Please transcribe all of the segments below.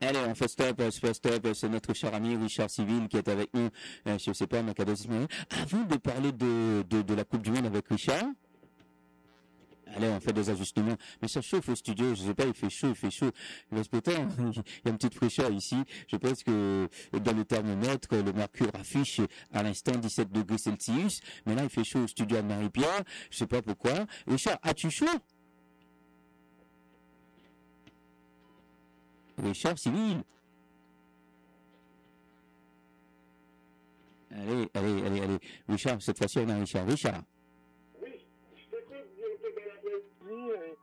Allez, on fait stop, c'est notre cher ami Richard Civil qui est avec nous, je sais pas, Macadosisme. Avant de parler de la Coupe du Monde avec Richard, allez, on fait des ajustements. Mais ça chauffe au studio, je sais pas, il fait chaud. Pourtant, il y a une petite fraîcheur ici. Je pense que dans le thermomètre, le mercure affiche à l'instant 17 degrés Celsius. Mais là, il fait chaud au studio à Marie-Pierre. Je sais pas pourquoi. Richard, as-tu chaud? Richard Civil. Allez. Richard, cette fois-ci, on a Richard. Oui, je t'écoute, je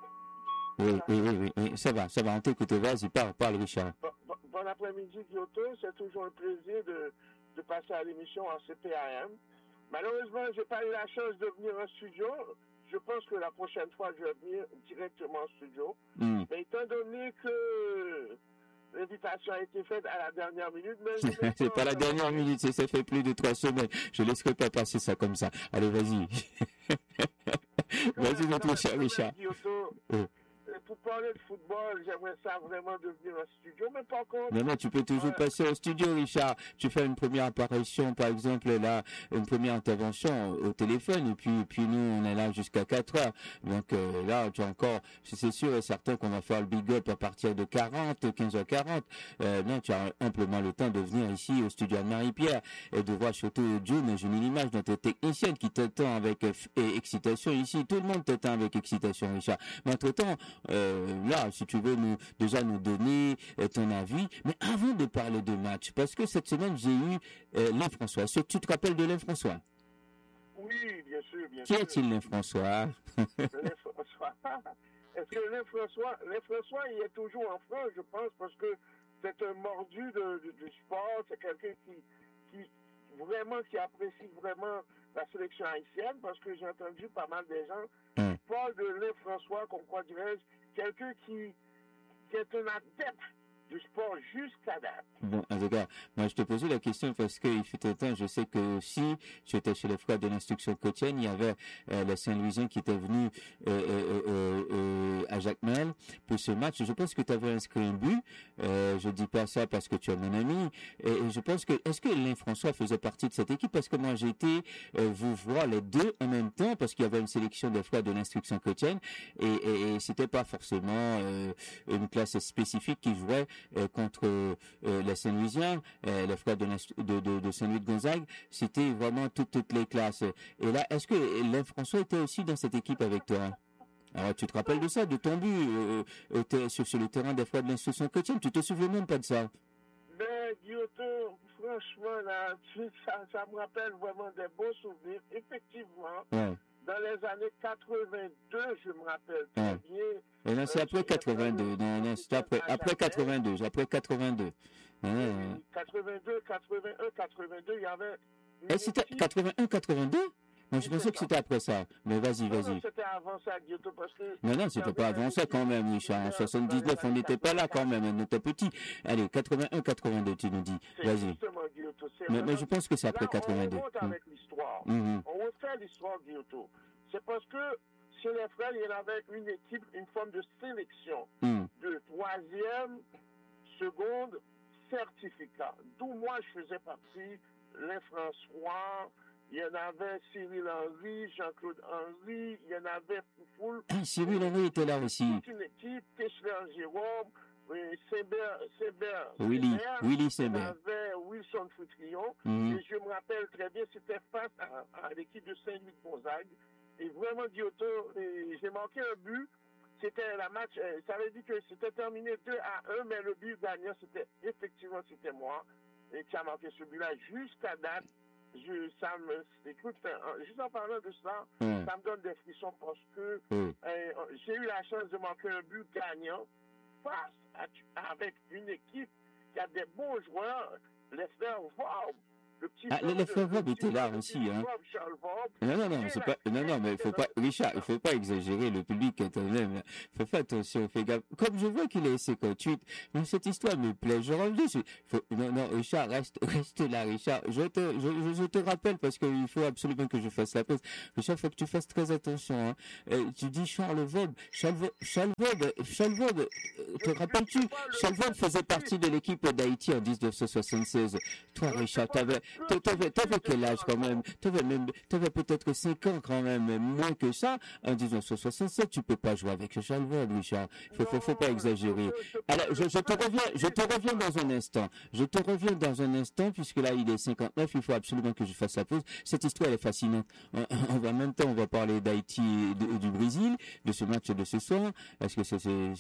Oui, ça va, on t'écoute, vas-y, parle, Richard. Bon après-midi, Kyoto, c'est toujours un plaisir de passer à l'émission en CPAM. Malheureusement, je n'ai pas eu la chance de venir en studio. Je pense que la prochaine fois, je vais venir directement en studio. Mais étant donné que l'invitation a été faite à la dernière minute, mais c'est pas la dernière minute, ça fait plus de 3 semaines. Je laisserai pas passer ça comme ça. Allez, vas-y. Vas-y, notre cher Richard. Pour parler de football, j'aimerais ça vraiment devenir un studio, mais par contre... Non, tu peux toujours passer au studio, Richard. Tu fais une première apparition, par exemple, là, une première intervention au téléphone, et puis nous, on est là jusqu'à 4 heures. Donc là, tu as encore, c'est sûr et certain qu'on va faire le big up à partir de 15h40. Non, tu as amplement le temps de venir ici au studio de Marie-Pierre et de voir surtout June, j'ai mis l'image de notre technicienne qui t'attend avec excitation ici. Tout le monde t'attend avec excitation, Richard. Mais entre-temps, là, si tu veux nous donner ton avis. Mais avant de parler de match, parce que cette semaine, j'ai eu Alain François. Est-ce que tu te rappelles de Alain François? Oui, bien sûr. Qui est-il, Alain François? Alain François. Est-ce que Alain François, il est toujours en France, je pense, parce que c'est un mordu du sport. C'est quelqu'un qui apprécie vraiment la sélection haïtienne, parce que j'ai entendu pas mal de gens qui parlent de Alain François, comme quoi dirais-je, quelqu'un qui est un adepte du sport jusqu'à date. Bon, en tout cas, moi je te posais la question parce qu'il fut un temps, je sais que aussi, tu étais chez les frères de l'instruction chrétienne, il y avait le Saint-Louisien qui était venu à Jacmel pour ce match. Je pense que tu avais inscrit un but. Je dis pas ça parce que tu es mon ami. Et je pense que, est-ce que Alain François faisait partie de cette équipe? Parce que moi j'ai été vous voir les deux en même temps parce qu'il y avait une sélection des frères de l'instruction chrétienne et c'était pas forcément une classe spécifique qui jouait contre les Saint-Louisiens, les frères de Saint-Louis de Gonzague, c'était vraiment toutes les classes. Et là, est-ce que Alain François était aussi dans cette équipe avec toi? Alors, tu te rappelles de ça, de ton but sur le terrain des frères de l'instruction chrétienne? Tu te souviens même pas de ça? Ben, Guillotin, franchement, là, ça me rappelle vraiment des beaux souvenirs. Effectivement, dans les années 82, je me rappelle très bien. Et non, c'est après 82. Non, c'est après 82. Après 82. 82, 81, 82, il y avait... Et c'était 81, 82? Moi, je pensais que c'était après ça. Mais vas-y. Non, c'était avant ça, Guillotin, parce que... Non, c'était pas avant ça quand même, Richard. En 79, on n'était pas là quand même, on était petits. Allez, 81, 82, tu nous dis. Vas-y. Mais je pense que c'est après 82. On remonte avec l'histoire. On refait l'histoire, Guillotin. C'est parce que chez les frères, il y en avait une équipe, une forme de sélection de 3e, seconde, certificat. D'où moi, je faisais partie, les François, il y en avait Cyril Henry, Jean-Claude Henry, il y en avait Foufoul. Cyril Henry était là aussi. Toute une équipe, Kessler Jérôme, Willy Seber. Il y avait Wilson Foutrion. Et je me rappelle très bien, c'était face à l'équipe de Saint-Louis de Gonzague. Et vraiment, Guillotin, j'ai manqué un but. C'était la match, ça veut dire que c'était terminé 2-1, mais le but gagnant, c'était moi. Et qui a marqué ce but-là jusqu'à date. Écoute, juste en parlant de ça, ça me donne des frissons parce que j'ai eu la chance de manquer un but gagnant avec une équipe qui a des bons joueurs, les frères Vaub. le frère Bob était là aussi, hein. Non, mais il faut pas, Richard, il faut pas exagérer le public quand même. Faut faire attention, fais gaffe. Comme je vois qu'il est 58, mais cette histoire me plaît, je reviens non, Richard, reste là, Richard. Je te rappelle parce qu'il faut absolument que je fasse la pause. Richard, faut que tu fasses très attention, hein. Tu dis Charles Vaud, te rappelles-tu? Charles Vaud faisait partie de l'équipe d'Haïti en 1976. Toi, Richard, t'avais quel âge quand même? T'avais peut-être 5 ans quand même, moins que ça. En 1967, tu peux pas jouer avec Charles Vaud, Richard. Faut pas exagérer. Alors, je te reviens dans un instant, puisque là, il est 59, il faut absolument que je fasse la pause. Cette histoire, elle est fascinante. En même temps, on va parler d'Haïti et du Brésil, de ce match de ce soir. Est-ce que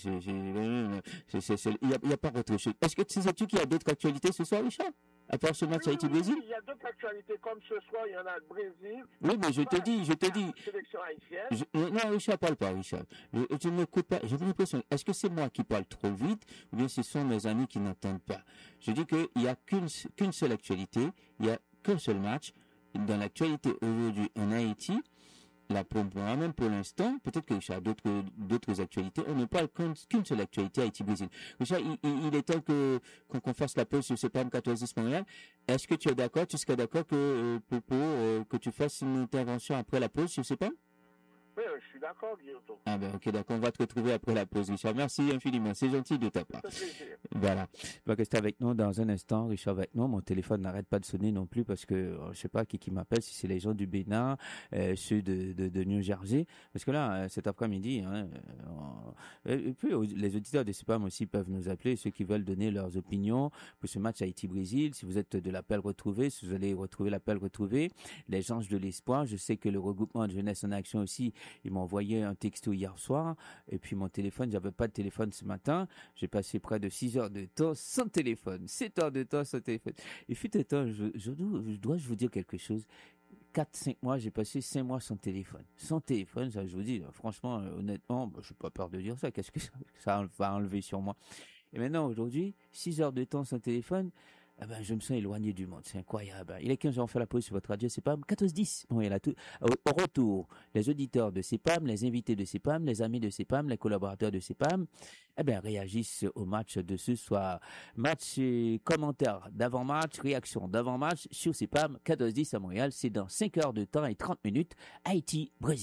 il y a pas autre chose? Est-ce que sais-tu qu'il y a d'autres actualités ce soir, Richard? À part ce match Haïti-Brésil? Il y a d'autres actualités, comme ce soir, il y en a le Brésil. Oui, mais je te dis. Sélection haïtienne. Non, Richard, parle pas, Richard. Je ne m'écoute pas. J'ai l'impression, est-ce que c'est moi qui parle trop vite, ou bien ce sont mes amis qui n'entendent pas? Je dis qu'il n'y a qu'une seule actualité, il n'y a qu'un seul match. Dans l'actualité aujourd'hui en Haïti, là, même pour l'instant, peut-être que Richard a d'autres actualités. On ne parle qu'une seule actualité, Haïti-Brésil. Richard, il est temps qu'on fasse la pause sur CPAM 14-10 Montréal. Est-ce que tu es d'accord? Tu serais d'accord que tu fasses une intervention après la pause sur CPAM? Oui, je suis d'accord, Guillaume. Ah ben ok, d'accord, on va te retrouver après la pause, Richard. Merci infiniment, c'est gentil de ta part. Voilà. Tu vas rester avec nous dans un instant, Richard, avec nous. Mon téléphone n'arrête pas de sonner non plus parce que je sais pas qui m'appelle, si c'est les gens du Bénin, ceux de New Jersey. Parce que là, cet après-midi, et puis les auditeurs de CPAM aussi peuvent nous appeler, ceux qui veulent donner leurs opinions pour ce match Haïti-Brésil. Si vous êtes de l'appel retrouvé, si vous allez retrouver l'appel retrouvé, les anges de l'espoir. Je sais que le regroupement de jeunesse en action aussi, ils m'ont envoyé un texto hier soir, et puis mon téléphone, j'avais pas de téléphone ce matin, j'ai passé près de 6 heures de temps sans téléphone, 7 heures de temps sans téléphone. Et fut un temps, je dois vous dire quelque chose, 4-5 mois, j'ai passé 5 mois sans téléphone. Sans téléphone, ça je vous dis, franchement, honnêtement, je n'ai pas peur de dire ça, qu'est-ce que ça va enlever sur moi. Et maintenant, aujourd'hui, 6 heures de temps sans téléphone, je me sens éloigné du monde, c'est incroyable. Il est 15h, on fait la pause sur votre radio CPAM 14-10. Bon, il y a tout. Au retour, les auditeurs de CPAM, les invités de CPAM, les amis de CPAM, les collaborateurs de CPAM, réagissent au match de ce soir. Match, commentaires d'avant-match, réaction d'avant-match sur CPAM 14-10 à Montréal. C'est dans 5 heures de temps et 30 minutes. Haïti, Brésil.